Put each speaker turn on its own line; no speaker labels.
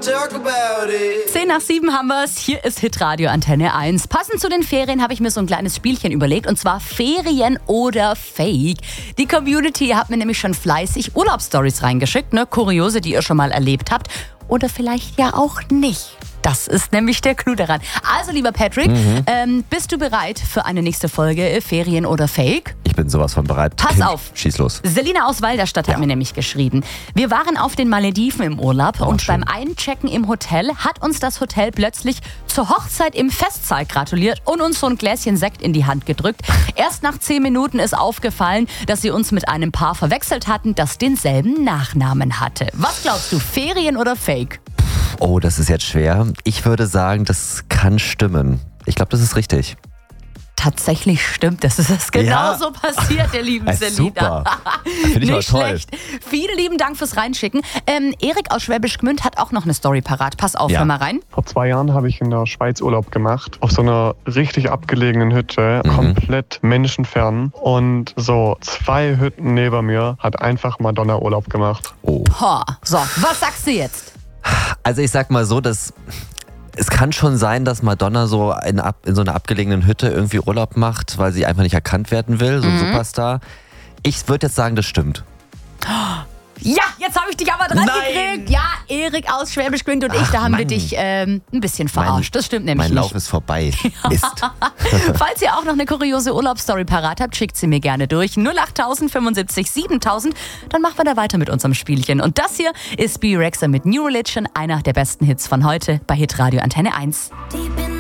talk about it.
6:10 haben wir es. Hier ist Hitradio Antenne 1. Passend zu den Ferien habe ich mir so ein kleines Spielchen überlegt. Und zwar Ferien oder Fake. Die Community hat mir nämlich schon fleißig Urlaubsstories reingeschickt. Ne? Kuriose, die ihr schon mal erlebt habt. Oder vielleicht ja auch nicht. Das ist nämlich der Clou daran. Also, lieber Patrick, bist du bereit für eine nächste Folge Ferien oder Fake?
Ich bin sowas von bereit.
Pass auf.
Schieß los.
Selina aus Walderstadt hat mir nämlich geschrieben. Wir waren auf den Malediven im Urlaub und
schön.
beim Einchecken im Hotel hat uns das Hotel plötzlich zur Hochzeit im Festsaal gratuliert und uns so ein Gläschen Sekt in die Hand gedrückt. Erst nach 10 Minuten ist aufgefallen, dass sie uns mit einem Paar verwechselt hatten, das denselben Nachnamen hatte. Was glaubst du, Ferien oder Fake?
Oh, das ist jetzt schwer. Ich würde sagen, das kann stimmen. Ich glaube, das ist richtig.
Tatsächlich stimmt, das ist genauso passiert, der lieben Selina.
Super. Finde ich
Nicht
aber toll.
schlecht. Vielen lieben Dank fürs Reinschicken. Erik aus Schwäbisch Gmünd hat auch noch eine Story parat. Pass auf,
Ja.
hör mal rein.
Vor 2 Jahren habe ich in der Schweiz Urlaub gemacht. Auf so einer richtig abgelegenen Hütte, komplett menschenfern. Und so 2 Hütten neben mir hat einfach Madonna Urlaub gemacht.
Oh.
Ho. So, was sagst du jetzt?
Also ich sag mal so, es kann schon sein, dass Madonna so in so einer abgelegenen Hütte irgendwie Urlaub macht, weil sie einfach nicht erkannt werden will, so ein Superstar. Ich würde jetzt sagen, das stimmt.
Ja, jetzt habe ich dich aber dran gekriegt. Ja, Erik aus Schwäbisch Gmünd und ich, da haben wir
Mann.
dich ein bisschen verarscht. Das stimmt nämlich
Mein
nicht.
Lauf ist vorbei. Mist.
Falls ihr auch noch eine kuriose Urlaubsstory parat habt, schickt sie mir gerne durch. 08000 75 7000. Dann machen wir da weiter mit unserem Spielchen. Und das hier ist Bebe Rexha mit New Religion, einer der besten Hits von heute bei Hitradio Antenne 1.